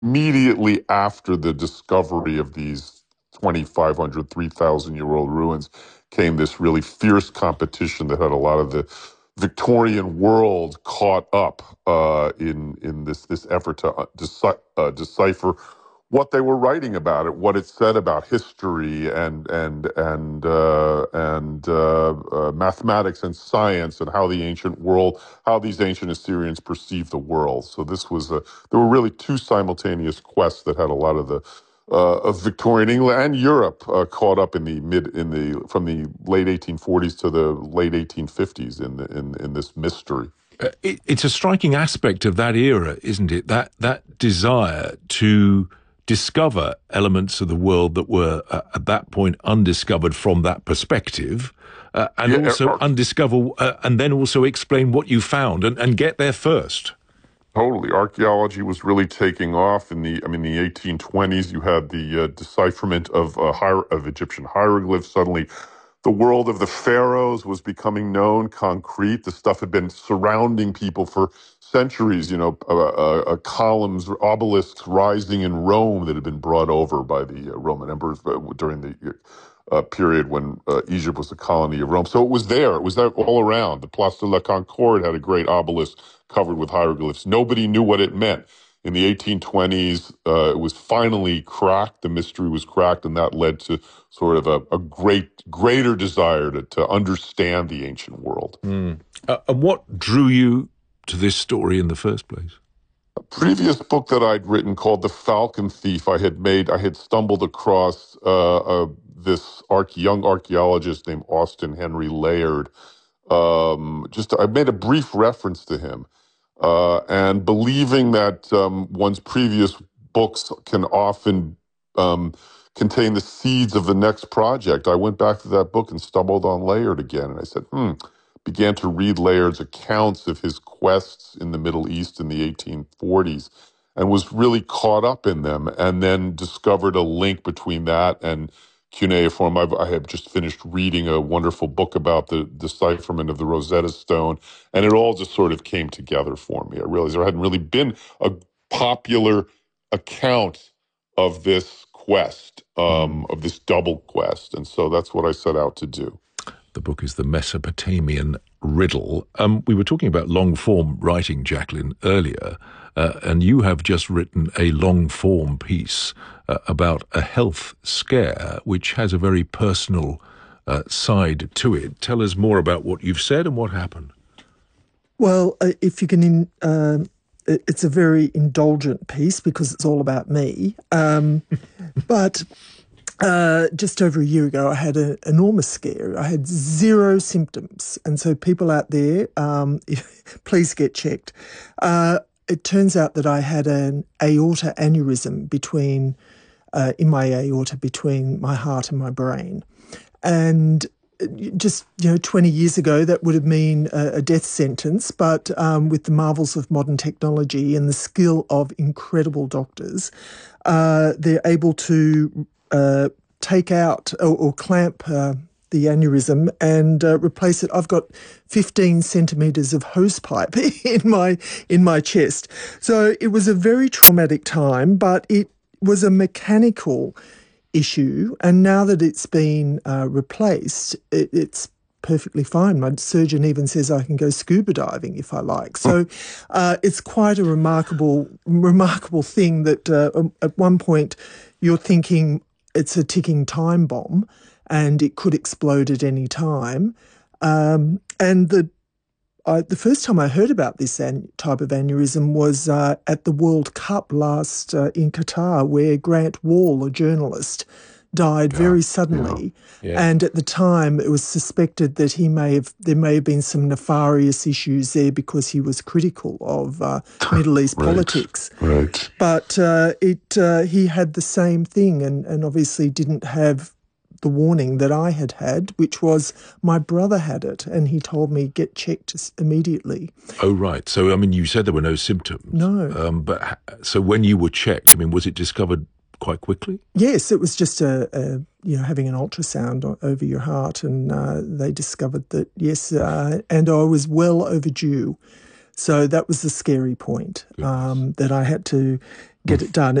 immediately after the discovery of these 2,500, 3,000-year-old ruins came this really fierce competition that had a lot of the Victorian world caught up in this effort to decipher what they were writing about it, what it said about history and mathematics and science, and how the ancient world, how these ancient Assyrians perceived the world. So there were really two simultaneous quests that had a lot of the of Victorian England and Europe caught up from the late 1840s to the late 1850s in this mystery. It's a striking aspect of that era, isn't it? That desire to discover elements of the world that were at that point undiscovered from that perspective, and also undiscover, and then also explain what you found and get there first. Totally. Archaeology was really taking off in the 1820s. You had the decipherment of Egyptian hieroglyphs. Suddenly, the world of the pharaohs was becoming known, concrete. The stuff had been surrounding people for centuries, columns, obelisks rising in Rome that had been brought over by the Roman emperors during the period when Egypt was a colony of Rome. So it was there. It was there all around. The Place de la Concorde had a great obelisk covered with hieroglyphs. Nobody knew what it meant. In the 1820s, it was finally cracked. The mystery was cracked, and that led to sort of a greater desire to understand the ancient world. And what drew you to this story in the first place? A previous book that I'd written called The Falcon Thief, I had stumbled across this young archaeologist named Austin Henry Layard. I made a brief reference to him. And believing that one's previous books can often contain the seeds of the next project, I went back to that book and stumbled on Layard again. And I said, began to read Layard's accounts of his quests in the Middle East in the 1840s and was really caught up in them, and then discovered a link between that and cuneiform. I have just finished reading a wonderful book about the decipherment of the Rosetta Stone, and it all just sort of came together for me. I realized there hadn't really been a popular account of this quest, of this double quest, and so that's what I set out to do. The book is The Mesopotamian Riddle. We were talking about long-form writing, Jacqueline, earlier, and you have just written a long-form piece about a health scare, which has a very personal side to it. Tell us more about what you've said and what happened. Well, if you can, it's a very indulgent piece because it's all about me. But just over a year ago, I had an enormous scare. I had 0 symptoms. And so people out there, please get checked. It turns out that I had an aorta aneurysm in my aorta between my heart and my brain. And just, 20 years ago, that would have been a death sentence. But with the marvels of modern technology and the skill of incredible doctors, they're able to take out or clamp the aneurysm and replace it. I've got 15 centimetres of hose pipe in my chest. So it was a very traumatic time, but it was a mechanical issue. And now that it's been replaced, it's perfectly fine. My surgeon even says I can go scuba diving if I like. So it's quite a remarkable thing that at one point you're thinking it's a ticking time bomb and it could explode at any time. And the first time I heard about this type of aneurysm was at the World Cup last in Qatar, where Grant Wall, a journalist, died very suddenly. Yeah. And at the time, it was suspected that there may have been some nefarious issues there because he was critical of Middle East politics. Right. But he had the same thing and obviously didn't have the warning that I had, which was my brother had it, and he told me get checked immediately. Oh, right. So, you said there were no symptoms. No. But so when you were checked, was it discovered quite quickly? Yes, it was just having an ultrasound over your heart, and they discovered that, yes, and I was well overdue. So that was the scary point, that I had to get it done.